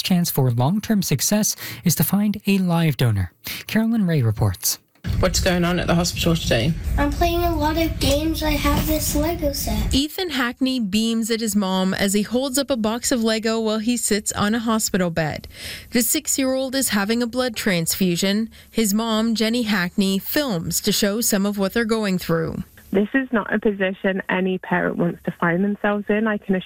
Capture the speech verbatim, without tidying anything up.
chance for long-term success is to find a live donor. Carolyn Ray reports. What's going on at the hospital today? I'm playing a lot of games. I have this Lego set. Ethan Hackney beams at his mom as he holds up a box of Lego while he sits on a hospital bed. The six-year-old is having a blood transfusion. His mom, Jenny Hackney, films to show some of what they're going through. This is not a position any parent wants to find themselves in, I can